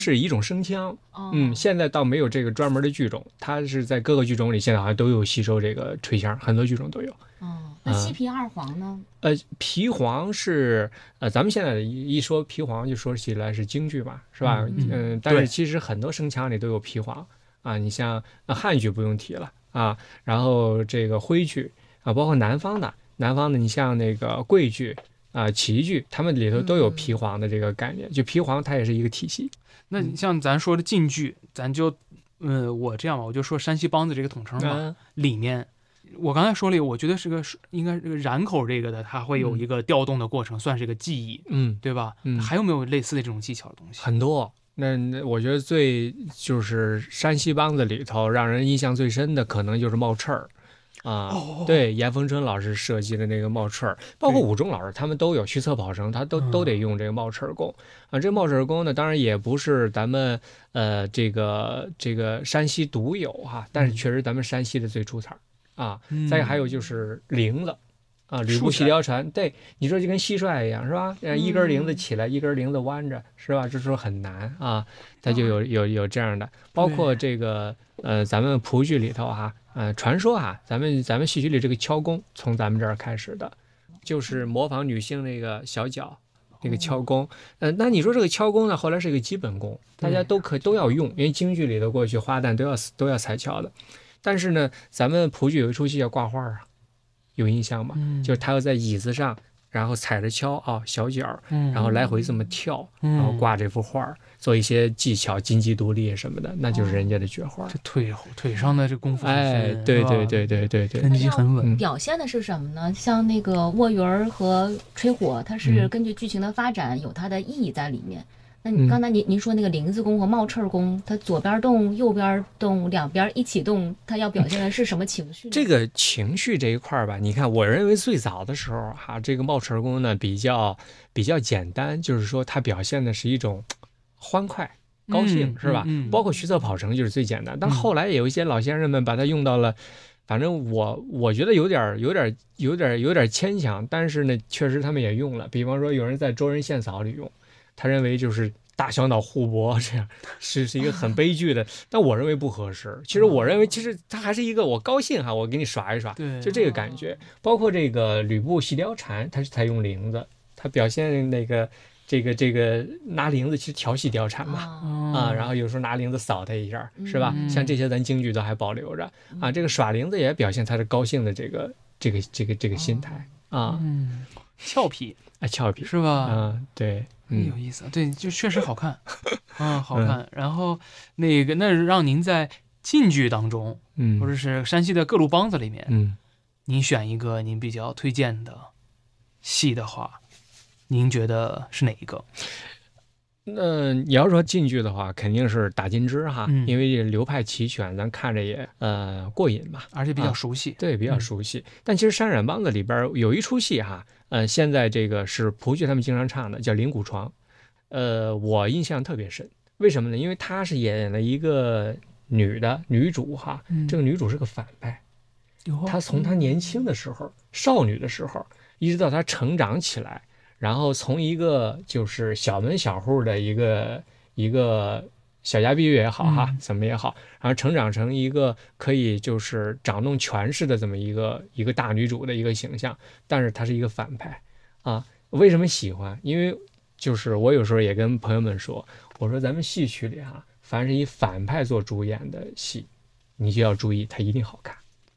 是一种声腔。 哦， 现在倒没有这个专门的剧种，它是在各个剧种里现在好像都有吸收这个吹腔，很多剧种都有。 哦，那西皮二黄呢？ 皮黄是咱们现在一说皮黄就说起来是京剧嘛，是吧？但是其实很多声腔里都有皮黄啊。你像汉剧不用提了啊，然后这个徽剧啊，包括南方的，你像那个桂剧啊、齐剧，他们里头都有皮黄的这个概念。就皮黄它也是一个体系。 那你像咱说的晋剧，咱就我这样吧，我就说山西梆子这个统称吧，里面。我刚才说了，我觉得应该是个染口这个的，它会有一个调动的过程，算是个技艺，对吧？还有没有类似的这种技巧的东西？ 很多。那我觉得就是山西梆子里头让人印象最深的，可能就是帽翅儿啊。对，严逢春老师设计的那个帽翅儿，包括武中老师他们都有，徐策跑生他都得用这个帽翅儿功啊。这个帽翅儿功呢，当然也不是咱们这个山西独有哈，但是确实咱们山西的最出彩啊。再还有就是铃子啊，吕布戏貂蝉，对，你说就跟蟋蟀一样是吧？一根铃子起来，一根铃子弯着是吧？这时候很难啊，它就有这样的，包括这个咱们蒲剧里头哈，传说啊，咱们戏曲里这个敲功从咱们这儿开始的，就是模仿女性那个小脚。那个敲功，那你说这个敲功呢？后来是一个基本功，大家都要用，因为京剧里头过去花旦都要踩跷的。但是呢，咱们蒲剧有一出戏叫挂画啊，有印象吗？就是他要在椅子上，然后踩着跷啊，小脚，然后来回这么跳，然后挂这幅画，做一些技巧，金鸡独立什么的，那就是人家的绝画。 这腿上的这功夫， 对， 根基很稳。 表现的是什么呢？像那个卧云儿和吹火，它是根据剧情的发展有它的意义在里面。那你刚才您说那个铃子功和帽翅功，它左边动右边动，两边一起动，它要表现的是什么情绪呢？ 这个情绪这一块吧，你看，我认为最早的时候哈，这个帽翅功呢比较简单，就是说它表现的是一种欢快、高兴，是吧？包括徐策跑成就是最简单，但后来有一些老先生们把它用到了。反正我觉得有点牵强，但是呢，确实他们也用了。比方说，有人在周人献嫂里用，他认为就是大小脑互搏，这样是一个很悲剧的。但我认为不合适。其实我认为，其实它还是一个我高兴哈，我给你耍一耍，就这个感觉。包括这个吕布戏貂蝉，他是采用铃子，他表现那个。这个拿铃子其实调戏貂蝉嘛，然后有时候拿铃子扫他一下，是吧？像这些咱京剧都还保留着啊。这个耍铃子也表现他是高兴的这个心态啊。 俏皮俏皮是吧？ 对， 有意思。对，就确实好看好看。然后那让您在晋剧当中，或者是山西的各路梆子里面，您选一个您比较推荐的戏的话。您觉得是哪一个？ 你要说晋剧的话，肯定是打金枝哈，因为流派齐全，咱看着也过瘾嘛， 而且比较熟悉。 对，比较熟悉。但其实山染梆子里边有一出戏哈，现在这个是蒲剧他们经常唱的，叫《灵骨床》。我印象特别深，为什么呢？因为他是演了一个女主哈，这个女主是个反派，她从她年轻的时候，少女的时候，一直到她成长起来。然后从一个就是小门小户的一个小家碧玉也好哈，怎么也好，然后成长成一个可以就是掌弄权势的这么一个大女主的一个形象，但是她是一个反派啊。为什么喜欢？因为就是我有时候也跟朋友们说，我说咱们戏曲里哈，凡是以反派做主演的戏，你就要注意，它一定好看。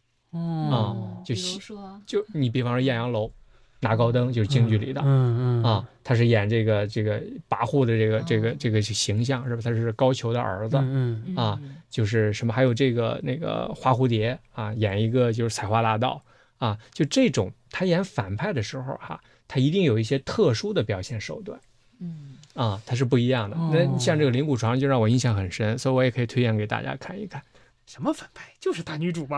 就你比方说艳阳楼。拿高灯就是京剧里的，他是演这个跋扈的这个形象是吧？他是高俅的儿子，就是什么还有那个花蝴蝶啊，演一个就是采花大盗啊，就这种他演反派的时候哈，他一定有一些特殊的表现手段，他是不一样的。那像这个灵骨床就让我印象很深，所以我也可以推荐给大家看一看。 什么反派？就是大女主嘛。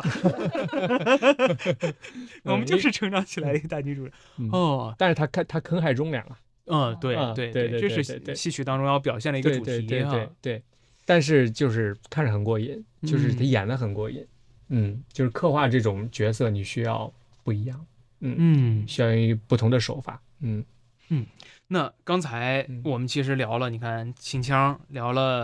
我们就是成长起来的一个大女主。 但是她坑害忠良啊。 对，这是戏曲当中要表现的一个主题。 对。但是就是看着很过瘾，就是她演的很过瘾。就是刻画这种角色，你需要不一样。需要用不同的手法。 那刚才我们其实聊了，你看秦腔，聊了